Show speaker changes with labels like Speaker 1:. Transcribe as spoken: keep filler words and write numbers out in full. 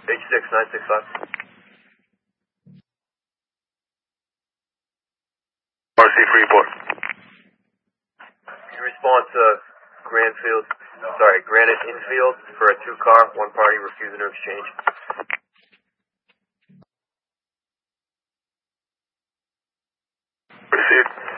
Speaker 1: H six nine six five.
Speaker 2: R C Freeport.
Speaker 1: You respond to Granfield, sorry, Granite Infield for a two car, one party refusing to exchange.
Speaker 2: Received.